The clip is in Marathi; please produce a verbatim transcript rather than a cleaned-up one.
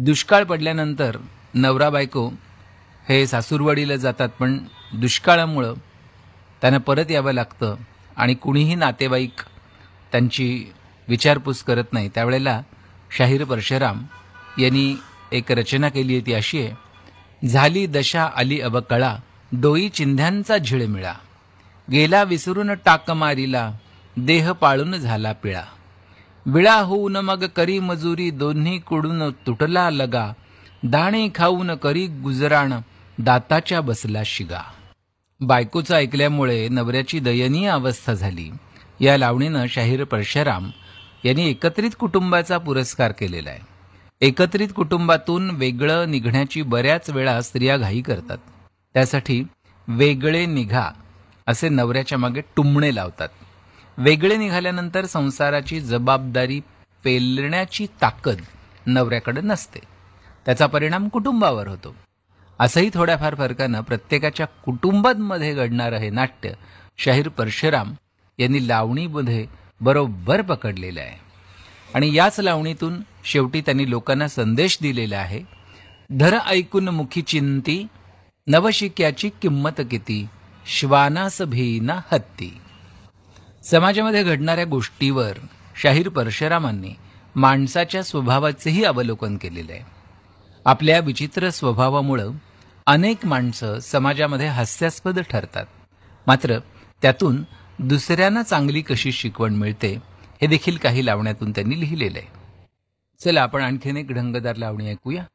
दुष्काळ पडल्यानंतर नवरा बायको हे सासूरवाडीला जातात, पण दुष्काळामुळं त्यांना परत यावं लागतं आणि कुणीही नातेवाईक त्यांची विचारपूस करत नाही. त्यावेळेला शाहीर परशुराम यांनी एक रचना केली आहे, ती अशी आहे. झाली दशा आली अवकळा, डोई चिंध्यांचा झिळमिळा, गेला विसरून टाक मारीला, देह पाळून झाला पिळा, विळा होऊन मग करी मजुरी, दोन्ही कुडून तुटला लगा, दाणे खाऊन करी गुजराण, दाताच्या बसला शिगा. बायकोचं ऐकल्यामुळे नवऱ्याची दयनीय अवस्था झाली. या लावणीनं शाहीर परशुराम यांनी एकत्रित कुटुंबाचा पुरस्कार केलेला आहे. एकत्रित कुटुंबातून वेगळं निघण्याची बऱ्याच वेळा स्त्रिया घाई करतात. त्यासाठी वेगळे निघा असे नवऱ्याच्या मागे टुमणे लावतात. वेगळे निघाल्यानंतर संसाराची जबाबदारी पेलण्याची ताकद नवऱ्याकडे नसते. त्याचा परिणाम कुटुंबावर होतो. असंही थोड्याफार फरकानं प्रत्येकाच्या कुटुंबांमध्ये घडणारं हे नाट्य शाहीर परशुराम यांनी लावणीमध्ये बरोबर पकडलेलं आहे. आणि याच लावणीतून शेवटी त्यांनी लोकांना संदेश दिलेला आहे. धर ऐकून मुखी चिंती, नवशिक्याची किंमत किती, श्वानास भिना हत्ती. समाजामध्ये घडणाऱ्या गोष्टीवर शाहीर परशुरामांनी माणसाच्या स्वभावाचेही अवलोकन केलेले आहे. आपल्या विचित्र स्वभावामुळं अनेक माणसं समाजामध्ये हास्यास्पद ठरतात. मात्र त्यातून दुसऱ्यांना चांगली कशी शिकवण मिळते हे देखील काही लावण्यातून त्यांनी लिहिलेलं आहे. चला आपण आणखीन एक ढंगदार लावणी ऐकूया.